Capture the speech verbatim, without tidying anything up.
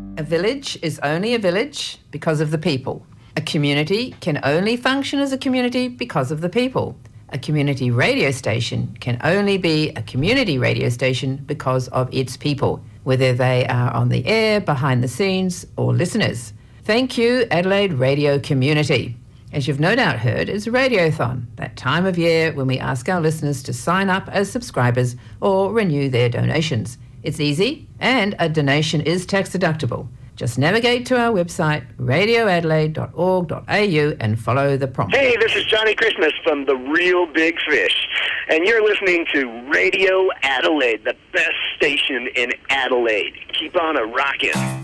A village is only a village because of the people. A community can only function as a community because of the people. A community radio station can only be a community radio station because of its people, whether they are on the air, behind the scenes, or listeners. Thank you, Adelaide radio community. As you've no doubt heard, it's Radiothon, that time of year when we ask our listeners to sign up as subscribers or renew their donations. It's easy, and a donation is tax deductible. Just navigate to our website, radio adelaide dot org dot a u, and follow the prompts. Hey, this is Johnny Christmas from The Real Big Fish, and you're listening to Radio Adelaide, the best station in Adelaide. Keep on a rockin'.